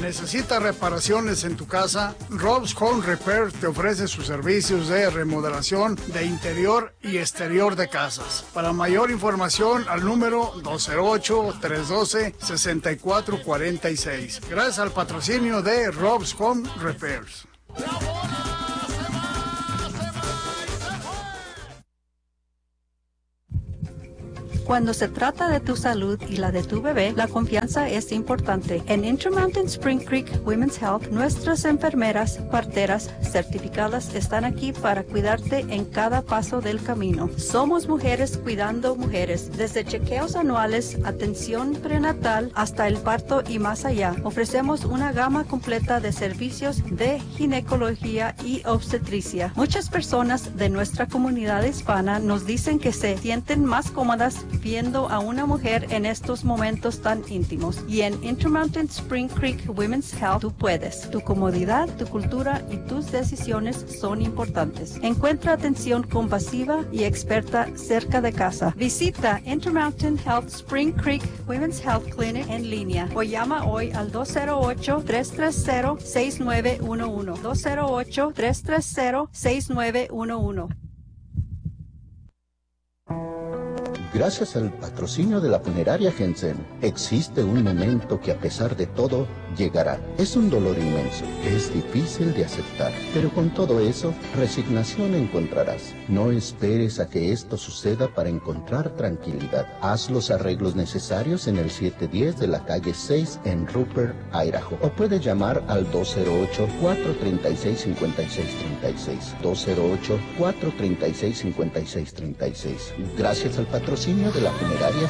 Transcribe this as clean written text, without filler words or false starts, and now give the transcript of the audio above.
¿Necesitas reparaciones en tu casa? Rob's Home Repair te ofrece sus servicios de remodelación de interior y exterior de casas. Para mayor información al número 208-312-6446. Gracias al patrocinio de Rob's Home Repairs. Cuando se trata de tu salud y la de tu bebé, la confianza es importante. En Intermountain Spring Creek Women's Health, nuestras enfermeras, parteras certificadas están aquí para cuidarte en cada paso del camino. Somos mujeres cuidando mujeres, desde chequeos anuales, atención prenatal, hasta el parto y más allá. Ofrecemos una gama completa de servicios de ginecología y obstetricia. Muchas personas de nuestra comunidad hispana nos dicen que se sienten más cómodas viendo a una mujer en estos momentos tan íntimos. Y en Intermountain Spring Creek Women's Health tú puedes. Tu comodidad, tu cultura y tus decisiones son importantes. Encuentra atención compasiva y experta cerca de casa. Visita Intermountain Health Spring Creek Women's Health Clinic en línea o llama hoy al 208-330-6911. 208-330-6911. Gracias al patrocinio de la funeraria Jensen, existe un momento que a pesar de todo, llegará. Es un dolor inmenso, que es difícil de aceptar, pero con todo eso, resignación encontrarás. No esperes a que esto suceda para encontrar tranquilidad. Haz los arreglos necesarios en el 710 de la calle 6 en Rupert, Idaho, o puedes llamar al 208-436-5636. 208-436-5636. Gracias al patrocinio de la funeraria